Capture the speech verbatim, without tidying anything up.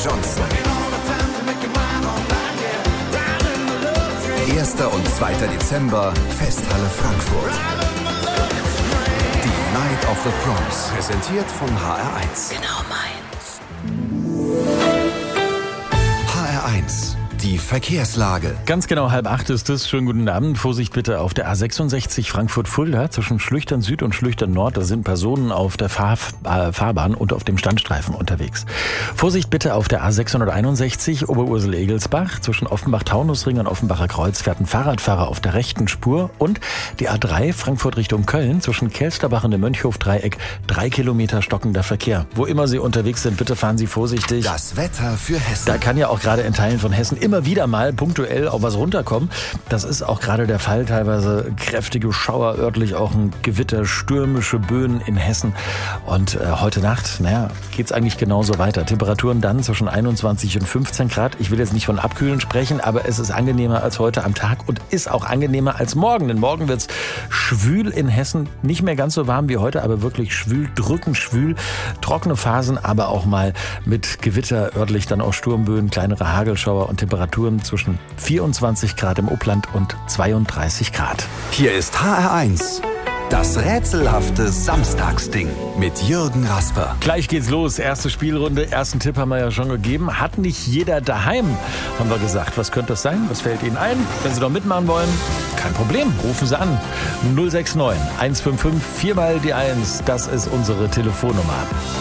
Johnson. erster und zweiter Dezember, Festhalle Frankfurt. Die Night of the Proms, präsentiert von H R eins. Genau meins. H R eins, die Verkehrslage. Ganz genau halb acht ist es. Schönen guten Abend. Vorsicht bitte auf der A sechsundsechzig Frankfurt-Fulda zwischen Schlüchtern Süd und Schlüchtern Nord. Da sind Personen auf der Fahr äh, Fahrbahn und auf dem Standstreifen unterwegs. Vorsicht bitte auf der A sechshunderteinundsechzig Oberursel-Egelsbach zwischen Offenbach-Taunusring und Offenbacher Kreuz fährt ein Fahrradfahrer auf der rechten Spur. Und die A drei Frankfurt Richtung Köln zwischen Kelsterbach und dem Mönchhof-Dreieck. Drei Kilometer stockender Verkehr. Wo immer Sie unterwegs sind, bitte fahren Sie vorsichtig. Das Wetter für Hessen. Da kann ja auch gerade in Teilen von Hessen immer wieder mal punktuell auch was runterkommen. Das ist auch gerade der Fall. Teilweise kräftige Schauer, örtlich auch ein Gewitter, stürmische Böen in Hessen. Und äh, heute Nacht, naja, geht's eigentlich genauso weiter. Temperaturen dann zwischen einundzwanzig und fünfzehn Grad. Ich will jetzt nicht von Abkühlen sprechen, aber es ist angenehmer als heute am Tag und ist auch angenehmer als morgen. Denn morgen wird's schwül in Hessen. Nicht mehr ganz so warm wie heute, aber wirklich schwül, drückend schwül. Trockene Phasen, aber auch mal mit Gewitter, örtlich dann auch Sturmböen, kleinere Hagelschauer und Temperaturen zwischen vierundzwanzig Grad im Upland und zweiunddreißig Grad. Hier ist H R eins. Das rätselhafte Samstagsding mit Jürgen Rasper. Gleich geht's los. Erste Spielrunde. Ersten Tipp haben wir ja schon gegeben. Hat nicht jeder daheim, haben wir gesagt. Was könnte das sein? Was fällt Ihnen ein? Wenn Sie noch mitmachen wollen, kein Problem. Rufen Sie an. null sechs neun eins fünf fünf vier mal die eins. Das ist unsere Telefonnummer.